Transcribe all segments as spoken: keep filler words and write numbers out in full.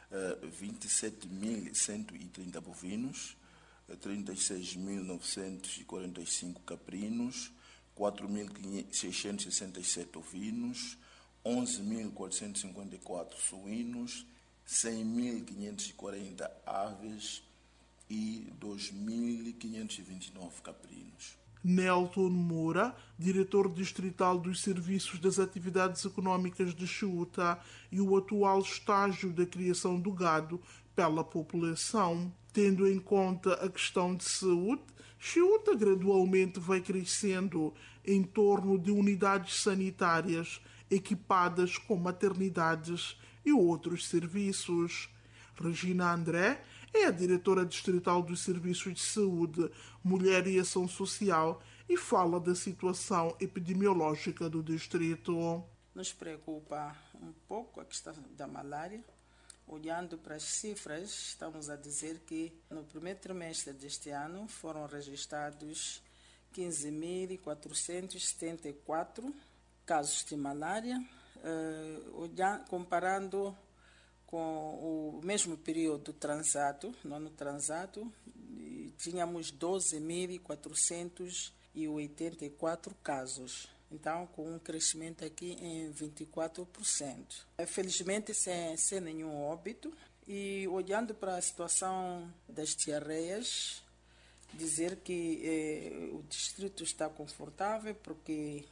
vinte e sete mil cento e trinta bovinos, trinta e seis mil novecentos e quarenta e cinco caprinos, quatro mil seiscentos e sessenta e sete ovinos, onze mil quatrocentos e cinquenta e quatro suínos, cem mil quinhentos e quarenta aves e dois mil quinhentos e vinte e nove caprinos. Nelton Moura, diretor distrital dos Serviços das Atividades Econômicas de Chiuta, e o atual estágio da criação do gado pela população. Tendo em conta a questão de saúde, Chiuta gradualmente vai crescendo em torno de unidades sanitárias equipadas com maternidades e outros serviços. Regina André é a diretora distrital dos Serviços de Saúde, Mulher e Ação Social e fala da situação epidemiológica do distrito. Nos preocupa um pouco a questão da malária. Olhando para as cifras, estamos a dizer que no primeiro trimestre deste ano foram registrados quinze mil quatrocentos e setenta e quatro casos de malária, uh, olhando, comparando com o mesmo período transato, no ano transato, tínhamos doze mil quatrocentos e oitenta e quatro casos. Então, com um crescimento aqui em vinte e quatro por cento. Felizmente, sem, sem nenhum óbito. E olhando para a situação das diarreias, dizer que eh, o distrito está confortável, porque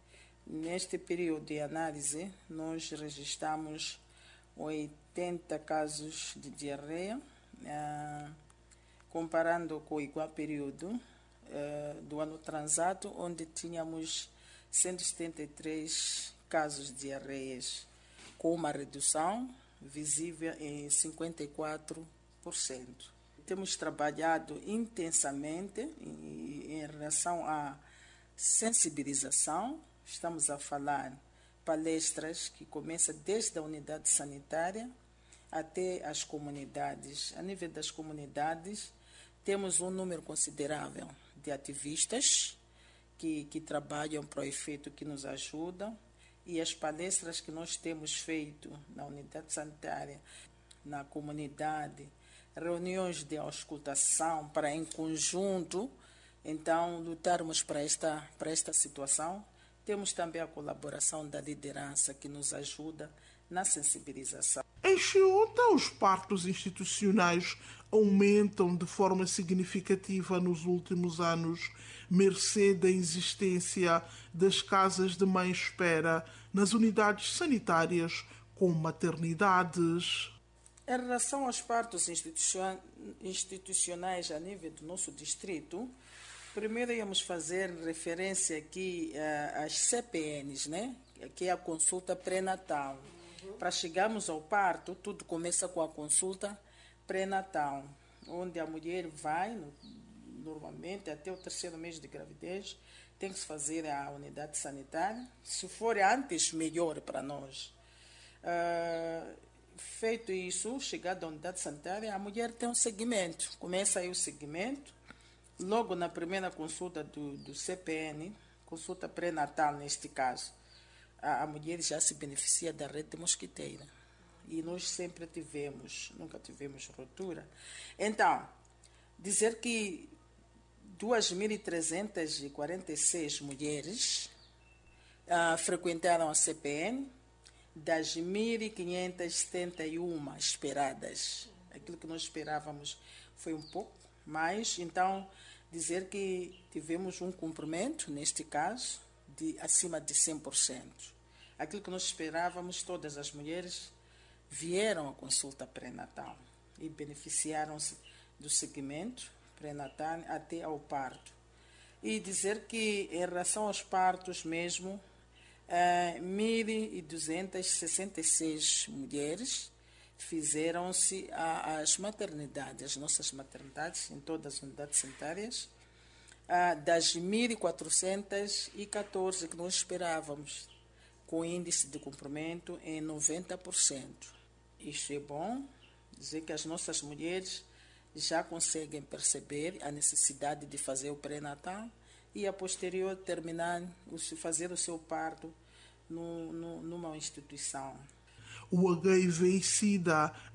neste período de análise, nós registramos oitenta casos de diarreia, eh, comparando com o igual período eh, do ano transato, onde tínhamos cento e setenta e três casos de diarreias, com uma redução visível em cinquenta e quatro por cento. Temos trabalhado intensamente em, em relação à sensibilização. Estamos a falar palestras que começam desde a unidade sanitária até as comunidades. A nível das comunidades, temos um número considerável de ativistas que, que trabalham para o efeito, que nos ajudam, e as palestras que nós temos feito na unidade sanitária, na comunidade, reuniões de auscultação para, em conjunto, então, lutarmos para esta, para esta situação. Temos também a colaboração da liderança que nos ajuda na sensibilização. Em Chiuta, os partos institucionais aumentam de forma significativa nos últimos anos, mercê da existência das casas de mãe-espera nas unidades sanitárias com maternidades. Em relação aos partos institucionais a nível do nosso distrito, primeiro íamos fazer referência aqui uh, às C P Ns, né? Que é a consulta pré-natal. Para chegarmos ao parto, tudo começa com a consulta pré-natal, onde a mulher vai, no, normalmente, até o terceiro mês de gravidez, tem que se fazer a unidade sanitária. Se for antes, melhor para nós. Uh, feito isso, chegada à unidade sanitária, a mulher tem um segmento. Começa aí o segmento. Logo na primeira consulta do, do C P N, consulta pré-natal neste caso, a, a mulher já se beneficia da rede de mosquiteira. E nós sempre tivemos, nunca tivemos ruptura. Então, dizer que duas mil trezentas e quarenta e seis mulheres ah, frequentaram a C P N, das mil quinhentas e setenta e uma esperadas. Aquilo que nós esperávamos foi um pouco mais, então, dizer que tivemos um cumprimento, neste caso, de acima de cem por cento. Aquilo que nós esperávamos, todas as mulheres vieram à consulta pré-natal e beneficiaram-se do segmento pré-natal até ao parto. E dizer que, em relação aos partos mesmo, eh, mil duzentas e sessenta e seis mulheres fizeram-se as maternidades, as nossas maternidades, em todas as unidades sanitárias, das mil quatrocentas e catorze que nós esperávamos, com índice de cumprimento em noventa por cento. Isto é bom, dizer que as nossas mulheres já conseguem perceber a necessidade de fazer o pré-natal e, a posterior, terminar, fazer o seu parto no, no, numa instituição. O H I V e SIDA